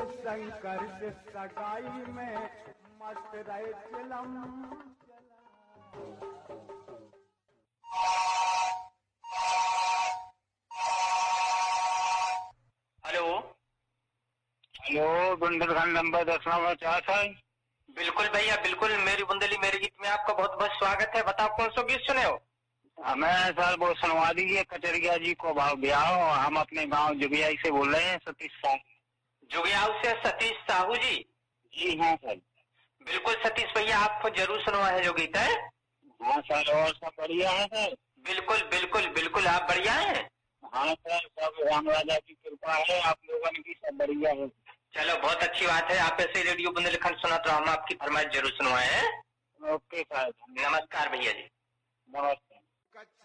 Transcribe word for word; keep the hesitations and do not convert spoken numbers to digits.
शंकर से सगाई में मस्त रहे चिलम। हेलो हेलो, बुंदेलखंड नंबर दस नंबर चार है। बिल्कुल भैया बिल्कुल, मेरी बुंदेली मेरे गीत में आपका बहुत बहुत स्वागत है। बताओ कौन सा गीत सुने हो? हमें सर वो सुनवा दीजिए, कचरिया जी को भाव ब्याह। हम अपने गांव जुगियाई से बोल रहे हैं, सतीश साहू। जुगियाऊ से सतीश साहू जी? जी हाँ सर। बिल्कुल सतीश भैया, आपको जरूर सुनवा है जो गीत है। हाँ सर, और सब बढ़िया है सर? बिल्कुल बिल्कुल बिल्कुल, आप बढ़िया हैं? हाँ सर, सब राम राजा की कृपा है, आप लोगों की सब बढ़िया है। चलो बहुत अच्छी बात है, आप ऐसे रेडियो बुंदेलखंड सुना तो हम आपकी फरमाइश जरूर सुनवाए हैं। ओके सर, नमस्कार भैया जी। नमस्कार।